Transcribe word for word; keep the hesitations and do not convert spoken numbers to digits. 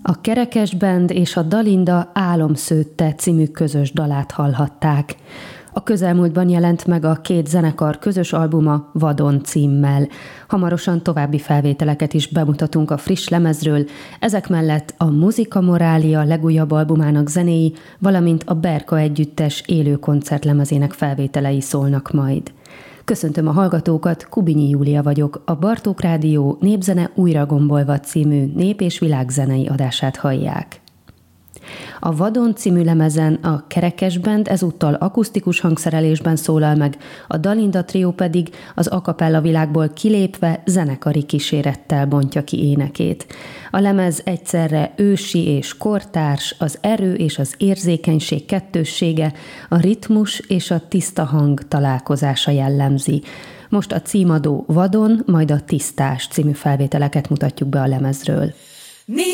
A Kerekes Band és a Dalinda Álomszőtte című közös dalát hallhatták. A közelmúltban jelent meg a két zenekar közös albuma Vadon címmel. Hamarosan további felvételeket is bemutatunk a friss lemezről, ezek mellett a Muzika Morália legújabb albumának zenéi, valamint a Berka Együttes élő koncertlemezének felvételei szólnak majd. Köszöntöm a hallgatókat, Kubinyi Júlia vagyok, a Bartók Rádió Népzene újra gombolva című nép- és világzenei adását hallják. A Vadon című lemezen a Kerekes Band ezúttal akusztikus hangszerelésben szólal meg, a Dalinda trió pedig az a cappella világból kilépve zenekari kísérettel bontja ki énekét. A lemez egyszerre ősi és kortárs, az erő és az érzékenység kettőssége, a ritmus és a tiszta hang találkozása jellemzi. Most a címadó Vadon, majd a Tisztás című felvételeket mutatjuk be a lemezről.